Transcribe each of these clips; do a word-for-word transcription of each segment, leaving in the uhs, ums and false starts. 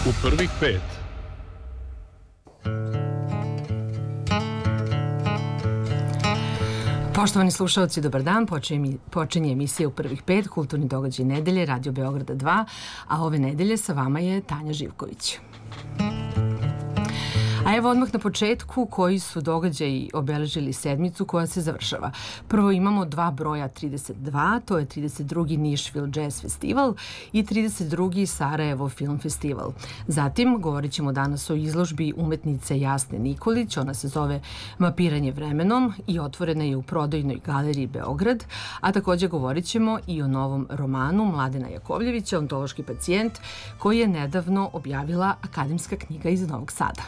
U prvih pet. Poštovani slušalci, dobar dan. Počinje, počinje emisija U prvih pet, kulturni događaj nedelje, Radio Beograda dva, a ove nedelje sa vama je Tanja Živković. A evo odmah na početku koji su događaji obeležili sedmicu koja se završava. Prvo imamo dva broja trideset dva, to je trideset drugi Nashville Jazz Festival i trideset drugi Sarajevo Film Festival. Zatim govorit ćemo danas o izložbi umetnice Jasne Nikolić, ona se zove Mapiranje vremenom i otvorena je u Prodajnoj galeriji Beograd, a takođe govorit ćemo i o novom romanu Mladena Jakovljevića, Ontološki pacijent, koji je nedavno objavila Akademska knjiga iz Novog Sada.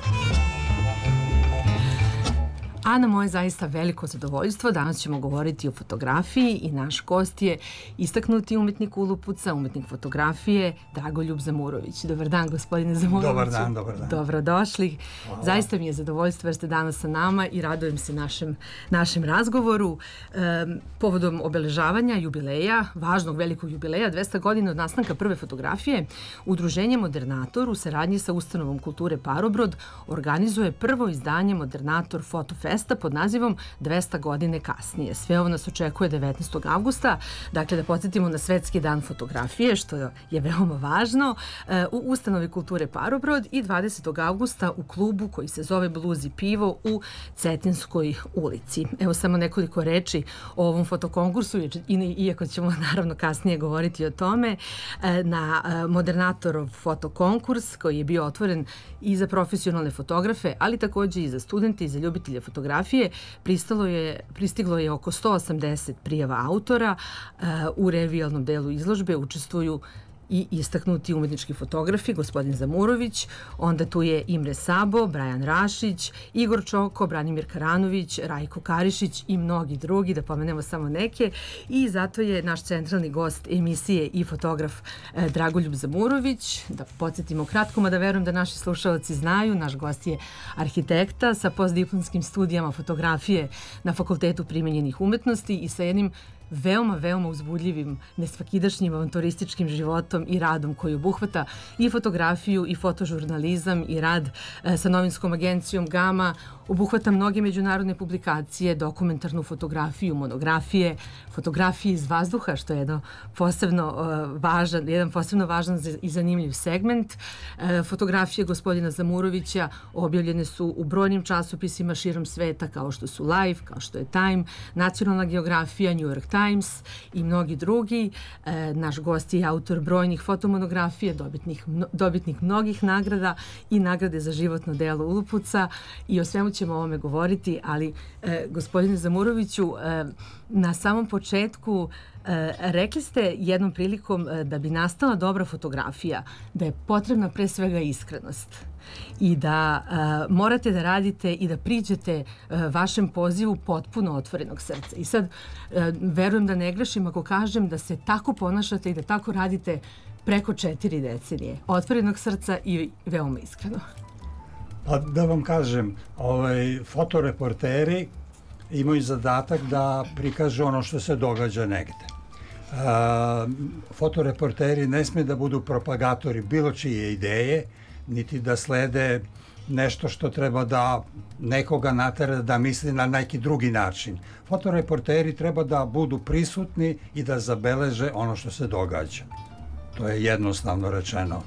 A na moje zaista veliko zadovoljstvo danas ćemo govoriti o fotografiji i naš gost je istaknuti umetnik ulupuca, umetnik fotografije Dragoljub Zamurović. Dobar dan, gospodine Zamuroviću. Dobar dan, dobar dan. Dobrodošli. Hvala. Zaista mi je zadovoljstvo jer ste danas sa nama i radujem se našem, našem razgovoru. E, povodom obeležavanja jubileja, važnog velikog jubileja, dvesta godina od nastanka prve fotografije, Udruženje Modernator u saradnji sa Ustanovom kulture Parobrod organizuje prvo izdanje Modernator Fotofest pod nazivom dvesta godine kasnije. Sve ovo nas očekuje devetnaestog avgusta, dakle da podsjetimo na Svetski dan fotografije, što je veoma važno, u Ustanovi kulture Parobrod i dvadesetog avgusta u klubu koji se zove Bluz i pivo u Cetinskoj ulici. Evo samo nekoliko reči o ovom fotokonkursu, iako ćemo naravno kasnije govoriti o tome. Na Modernatorov fotokonkurs koji je bio otvoren i za profesionalne fotografe, ali takođe i za studente i za ljubitelje fotografije, fotografije, pristalo je, pristiglo je oko sto osamdeset prijava autora. U revijalnom delu izložbe učestvuju i istaknuti umetnički fotografi, gospodin Zamurović, onda tu je Imre Sabo, Brajan Rašić, Igor Čoko, Branimir Karanović, Rajko Karišić i mnogi drugi, da pomenemo samo neke. I zato je naš centralni gost emisije i fotograf eh, Dragoljub Zamurović. Da podsjetimo kratko, mada verujem da naši slušalci znaju, naš gost je arhitekta sa postdiplomskim studijama fotografije na Fakultetu primenjenih umetnosti i sa jednim veoma, veoma uzbudljivim, nesvakidašnjim avanturističkim životom i radom koji obuhvata i fotografiju i fotožurnalizam i rad e, sa novinskom agencijom Gama, obuhvata mnoge međunarodne publikacije, dokumentarnu fotografiju, monografije, fotografije iz vazduha, što je jedno posebno e, važan, jedan posebno važan i zanimljiv segment. E, fotografije gospodina Zamurovića objavljene su u brojnim časopisima širom sveta, kao što su Life, kao što je Time, Nacionalna geografija, New York Times, Times i mnogi drugi. E, naš gost je autor brojnih fotomonografija, dobitnih, dobitnik mnogih nagrada i nagrade za životno delo ulupuca i o svemu ćemo o ovome govoriti, ali e, gospodine Zamuroviću, e, na samom početku e, rekli ste jednom prilikom e, da bi nastala dobra fotografija, da je potrebna pre svega iskrenost i da uh, morate da radite i da priđete uh, vašem pozivu potpuno otvorenog srca. I sad uh, verujem da ne grešim ako kažem da se tako ponašate i da tako radite preko četiri decenije. Otvorenog srca i veoma iskreno. Pa da vam kažem, ovaj, fotoreporteri imaju zadatak da prikažu ono što se događa negde. Uh, fotoreporteri ne sme da budu propagatori bilo čije ideje, niti da slede nešto što treba da nekoga natera da misli na neki drugi način. Fotoreporteri treba da budu prisutni i da zabeleže ono što se događa. To je jednostavno rečeno.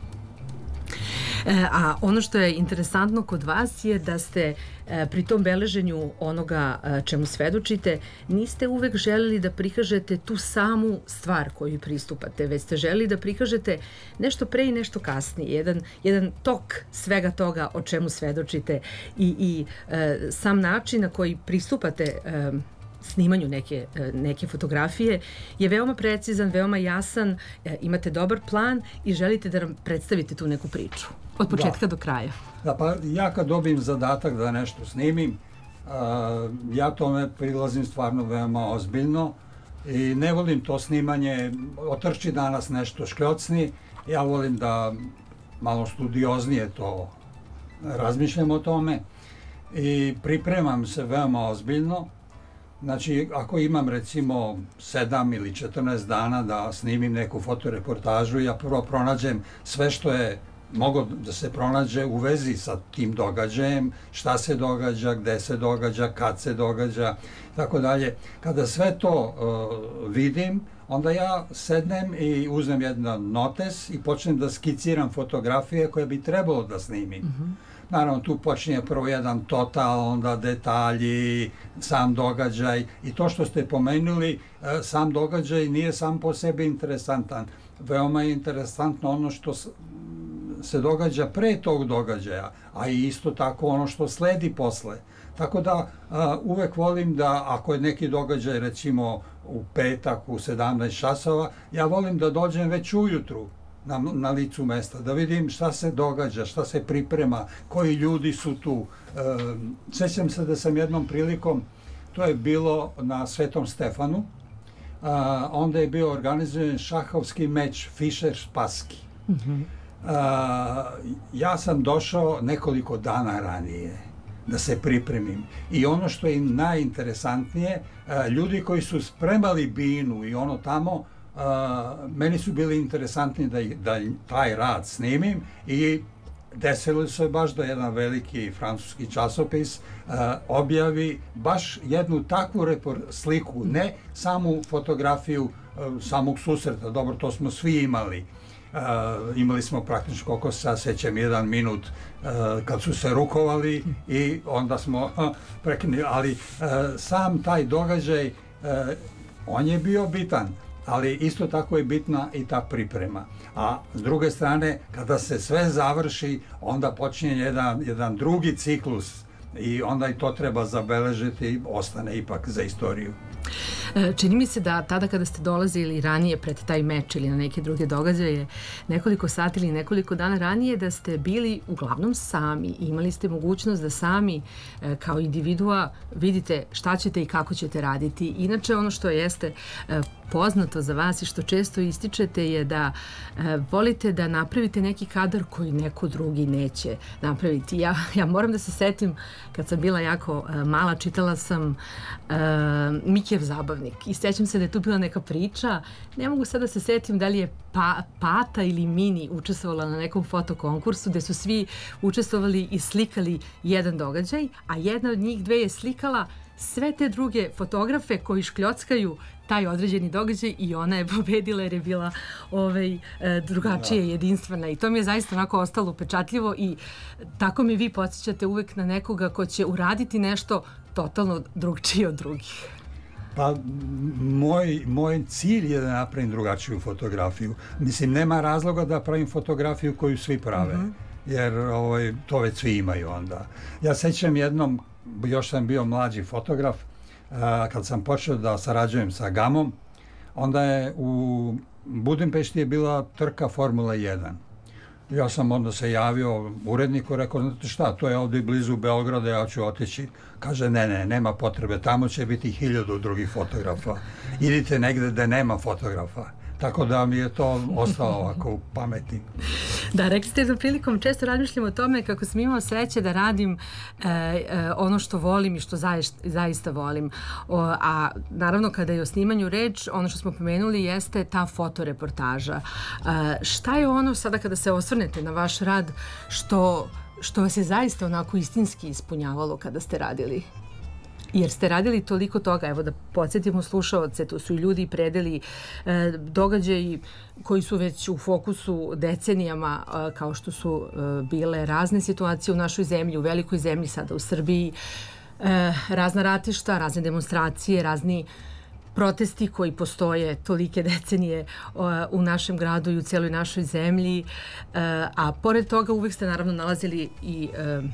E, a ono što je interesantno kod vas je da ste e, pri tom beleženju onoga e, čemu svedočite, niste uvek želeli da prikažete tu samu stvar koju pristupate, već ste želeli da prikažete nešto pre i nešto kasnije, jedan, jedan tok svega toga o čemu svedočite i, i e, sam način na koji pristupate e, snimanju neke, neke fotografije je veoma precizan, veoma jasan, imate dobar plan i želite da nam predstavite tu neku priču od početka da. do kraja. Da, pa ja kad dobijem zadatak da nešto snimim, uh, ja tome prilazim stvarno veoma ozbiljno i ne volim to snimanje, otrči danas nešto škljocni, ja volim da malo studioznije to razmišljam o tome i pripremam se veoma ozbiljno. Znači, ako imam recimo sedam ili četrnaest dana da snimim neku fotoreportažu, ja prvo pronađem sve što je mogao da se pronađe u vezi sa tim događajem, šta se događa, gde se događa, kad se događa, tako dalje. Kada sve to uh, vidim, onda ja sednem i uzmem jedan notes i počnem da skiciram fotografije koje bi trebalo da snimim. Mm-hmm. Naravno, tu počinje prvo jedan total, onda detalji, sam događaj i to što ste pomenuli, sam događaj nije sam po sebi interesantan. Veoma je interesantno ono što se događa pre tog događaja, a i isto tako ono što sledi posle. Tako da uvek volim da, ako je neki događaj recimo u petak u sedamnaest časova, ja volim da dođem već ujutru Na, na licu mesta, da vidim šta se događa, šta se priprema, koji ljudi su tu. E, sećam se da sam jednom prilikom, to je bilo na Svetom Stefanu, a, onda je bio organizovan šahovski meč Fischer-Spassky. Mm-hmm. a, ja sam došao nekoliko dana ranije da se pripremim. I ono što je najinteresantnije, a, ljudi koji su spremali binu i ono tamo, Uh, meni su bili interesantni da, da taj rad snimim i desilo se baš da jedan veliki francuski časopis uh, objavi baš jednu takvu repor, sliku, ne samu fotografiju uh, samog susreta, dobro, to smo svi imali. Uh, imali smo praktično, koliko se sećam, jedan minut uh, kad su se rukovali i onda smo uh, prekinuli, ali uh, sam taj događaj, uh, on je bio bitan. Ali isto tako je bitna i ta priprema. A s druge strane, kada se sve završi, onda počinje jedan, jedan drugi ciklus i onda i to treba zabeležiti i ostane ipak za istoriju. Čini mi se da tada kada ste dolazili ranije pred taj meč ili na neke druge događaje, nekoliko sati ili nekoliko dana ranije, da ste bili uglavnom sami i imali ste mogućnost da sami kao individua vidite šta ćete i kako ćete raditi. Inače, ono što jeste poznato za vas i što često ističete je da e, volite da napravite neki kadar koji neko drugi neće napraviti. Ja, ja moram da se setim, kad sam bila jako e, mala, čitala sam e, Mikijev zabavnik i sećam se da je tu bila neka priča. Ne mogu sad da se setim da li je pa, Pata ili Mini učestvovala na nekom fotokonkursu gde su svi učestvovali i slikali jedan događaj, a jedna od njih dve je slikala sve te druge fotografe koji škljockaju taj određeni događaj i ona je pobedila jer je bila ovaj, drugačije, jedinstvena i to mi je zaista onako ostalo upečatljivo i tako mi vi podsjećate uvek na nekoga ko će uraditi nešto totalno drugčije od drugih. Pa, moj, moj cilj je da napravim drugačiju fotografiju. Mislim, nema razloga da pravim fotografiju koju svi prave, mm-hmm. jer ovaj, to već svi imaju onda. Ja sećam jednom, još sam bio mlađi fotograf, a, kad sam počeo da sarađujem sa Gamom, onda je u Budimpešti je bila trka Formula jedan. Ja sam onda se javio uredniku, rekao, znate šta, to je ovdje blizu Beograda, ja ću otići. Kaže, ne, ne, nema potrebe, tamo će biti hiljadu drugih fotografa. Idite negde gde nema fotografa. Tako da mi je to ostalo ovako u pameti. Da, rekli ste da prilikom često razmišljam o tome kako sam imao sreće da radim e, e, ono što volim i što zaista, zaista volim. O, a naravno kada je o snimanju reč, ono što smo pomenuli jeste ta fotoreportaža. E, šta je ono sada kada se osvrnete na vaš rad što, što vas je zaista onako istinski ispunjavalo kada ste radili? Jer ste radili toliko toga, evo da podsjetimo slušaoce, to su i ljudi predeli e, događaji koji su već u fokusu decenijama, e, kao što su e, bile razne situacije u našoj zemlji, u velikoj zemlji, sada u Srbiji, e, razna ratišta, razne demonstracije, razni protesti koji postoje tolike decenije u našem gradu i u cijeloj našoj zemlji, a pored toga uvijek ste naravno nalazili i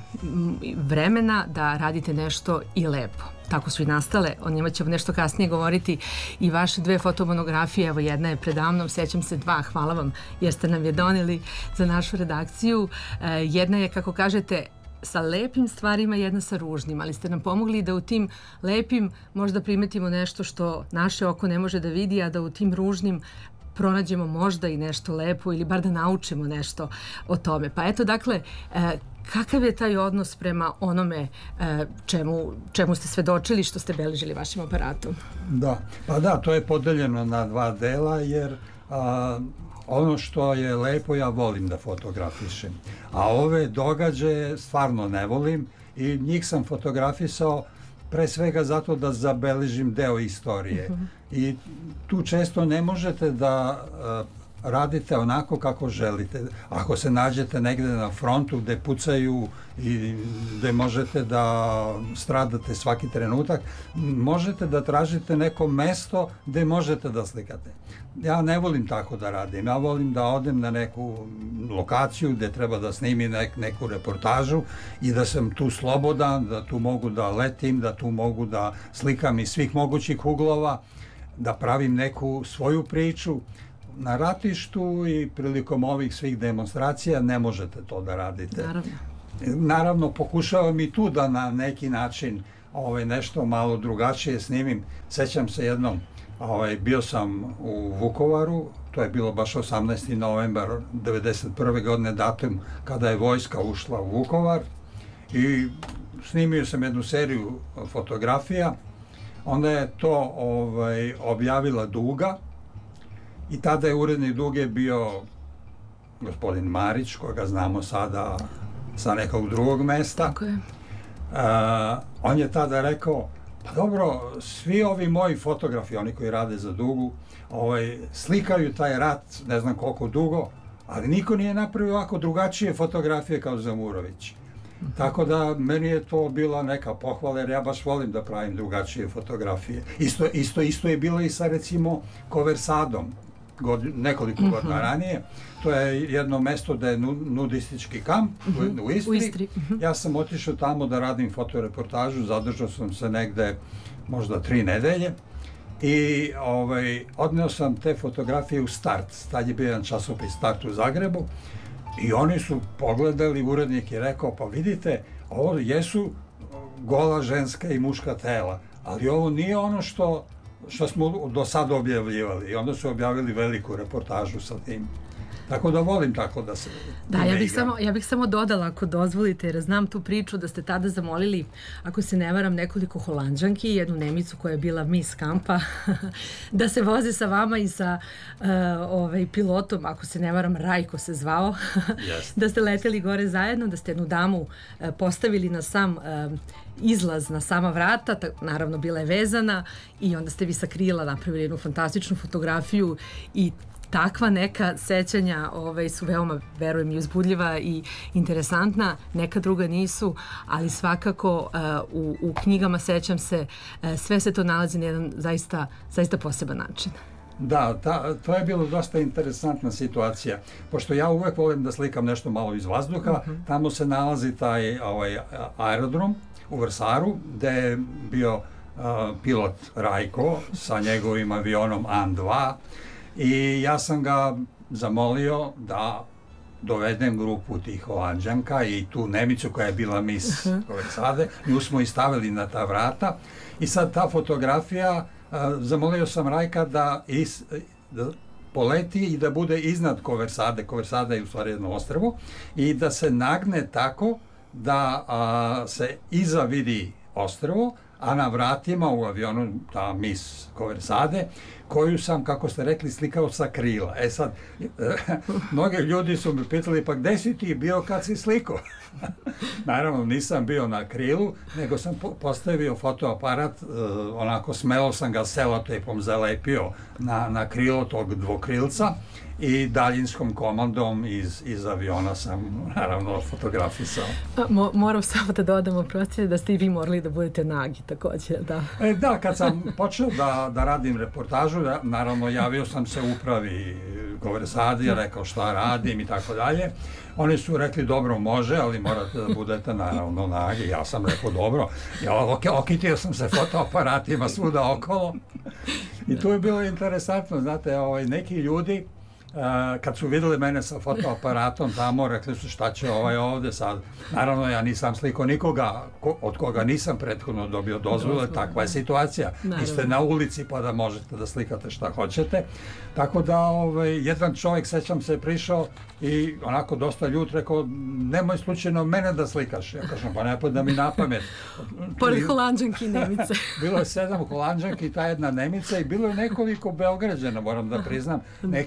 vremena da radite nešto i lepo. Tako su i nastale, o njima ćemo nešto kasnije govoriti, i vaše dve fotomonografije, evo jedna je predamnom, sjećam se dva, hvala vam jer ste nam je doneli za našu redakciju. Jedna je, kako kažete, sa lepim stvarima, jedna sa ružnim, ali ste nam pomogli da u tim lepim možda primetimo nešto što naše oko ne može da vidi, a da u tim ružnim pronađemo možda i nešto lepo ili bar da naučimo nešto o tome. Pa eto, dakle, kakav je taj odnos prema onome čemu, čemu ste svedočili, što ste beležili vašim aparatom? Da, pa da, to je podeljeno na dva dela, jer a, ono što je lepo ja volim da fotografišem. A ove događaje stvarno ne volim i njih sam fotografisao pre svega zato da zabeležim deo istorije. Uh-huh. I tu često ne možete da uh, radite onako kako želite. Ako se nađete negde na frontu gde pucaju i gde možete da stradate svaki trenutak, možete da tražite neko mesto gde možete da slikate. Ja ne volim tako da radim. Ja volim da odem na neku lokaciju gde treba da snimim nek, neku reportažu i da sam tu slobodan, da tu mogu da letim, da tu mogu da slikam iz svih mogućih uglova, da pravim neku svoju priču. Na ratištu i prilikom ovih svih demonstracija ne možete to da radite. Naravno. Naravno, pokušavam i tu da na neki način ovaj, nešto malo drugačije snimim. Sećam se jednom, ovaj, bio sam u Vukovaru, to je bilo baš osamnaesti novembar devedeset prve godine, datum kada je vojska ušla u Vukovar, i snimio sam jednu seriju fotografija. Onda je to ovaj, objavila Duga. I tada je urednik Duge bio gospodin Marić, koga znamo sada sa nekog drugog mesta. Tako je. Uh, on je tada rekao, pa dobro, svi ovi moji fotografi, oni koji rade za Dugu, ovaj, slikaju taj rat ne znam koliko dugo, ali niko nije napravio ovako drugačije fotografije kao Zamurović. Mm-hmm. Tako da meni je to bila neka pohvala, jer ja baš volim da pravim drugačije fotografije. Isto, isto, isto je bilo i sa recimo Koversadom. God, nekoliko uh-huh. godina ranije. To je jedno mesto da je nudistički kamp uh-huh. u Istri. U Istri. Uh-huh. Ja sam otišao tamo da radim fotoreportažu, zadržao sam se negde možda tri nedelje i ovaj, odneo sam te fotografije u Start. Tad je bio jedan časopis Start u Zagrebu i oni su pogledali, urednik je rekao, pa vidite, ovo jesu gola ženska i muška tela, ali ovo nije ono što što smo do sada objavljivali, i onda su objavili veliku reportažu sa tim. Tako da volim tako da se... Da, ja bih, samo, ja bih samo dodala, ako dozvolite, jer znam tu priču da ste tada zamolili, ako se ne varam, nekoliko Holanđanki, jednu Nemicu koja je bila Miss kampa, da se voze sa vama i sa uh, ovaj, pilotom, ako se ne varam, Rajko se zvao, yes. da ste leteli gore zajedno, da ste jednu damu uh, postavili na sam uh, izlaz na sama vrata, ta, naravno bila je vezana, i onda ste vi sa krila napravili jednu fantastičnu fotografiju, i takva neka sećanja ovaj, su veoma, verujem, i uzbudljiva i interesantna, neka druga nisu, ali svakako uh, u, u knjigama, sećam se, uh, sve se to nalazi na jedan zaista, zaista poseban način. Da, ta, to je bilo dosta interesantna situacija, pošto ja uvek volim da slikam nešto malo iz vazduha. Uh-huh. Tamo se nalazi taj ovaj, aerodrom u Vrsaru, gde je bio uh, pilot Rajko sa njegovim avionom An dva, i ja sam ga zamolio da dovedem grupu tih Holanđanka i tu Nemicu koja je bila Miss Koversade. Nju smo i stavili na ta vrata, i sad ta fotografija, uh, zamolio sam Rajka da, is, da poleti i da bude iznad Koversade. Koversada je u stvari jedno ostrvo, i da se nagne tako da uh, se iza vidi ostrvo, a na vratima u avionu ta Miss Koversade, koju sam, kako ste rekli, slikao sa krila. E sad, mnogi ljudi su mi pitali, pa gde si ti bio kad si slikao? Naravno, nisam bio na krilu, nego sam postavio fotoaparat, uh, onako smelo sam ga selotejpom zalepio na, na krilo tog dvokrilca, i daljinskom komandom iz, iz aviona sam, naravno, fotografisao. Mo, moram samo da dodamo, prostite, da ste i vi morali da budete nagi također, da. E, da, kad sam počeo da, da radim reportažu, da, naravno, javio sam se upravi Koversadi, rekao šta radim i tako dalje. Oni su rekli, dobro, može, ali morate da budete, naravno, nagi. Ja sam rekao, dobro. Ja ok, okitio sam se fotoaparatima svuda okolo. I tu je bilo interesantno, znate, ovaj, neki ljudi, Uh, kad su vidjeli mene sa fotoaparatom tamo, rekli su, šta će ovaj ovde sad. Naravno, ja nisam slikao nikoga ko, od koga nisam prethodno dobio dozvole, takva je situacija. Vi ste na ulici pa da možete da slikate šta hoćete. Tako da, ovaj, jedan čovjek, sećam se, prišao i onako dosta ljut, rekao, nemoj slučajno mene da slikaš. Ja kažem, pa ne da mi na pamet. Pored Holanđanki i Nemice. Bilo je sedam Holanđanki i ta jedna Nemica, i bilo je nekoliko Beograđana, moram da priznam. Neki od njih su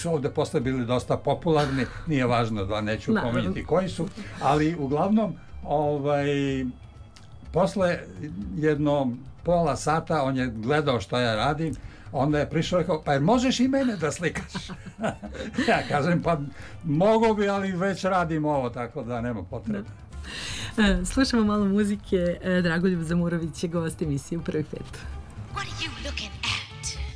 su ovde posle bili dosta popularni, nije važno da neću Naravno. pominjati koji su, ali uglavnom ovaj, posle jedno pola sata on je gledao što ja radim, onda je prišao i rekao, pa jer možeš i mene da slikaš? Ja kažem, pa mogu bi, ali već radim ovo, tako da nema potrebe. Slušamo malo muzike. Dragoljub Zamurović je gost emisije U prvoj pet.